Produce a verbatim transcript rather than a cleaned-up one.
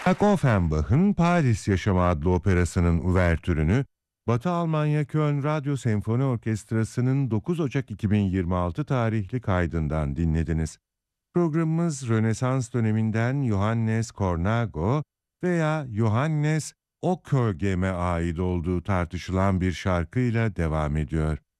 Jacques Offenbach'ın Paris Yaşamı adlı operasının uvertürünü, Batı Almanya Köln Radyo Senfoni Orkestrası'nın dokuz Ocak iki bin yirmi altı tarihli kaydından dinlediniz. Programımız Rönesans döneminden Johannes Cornago veya Johannes Ockegäm'e ait olduğu tartışılan bir şarkıyla devam ediyor.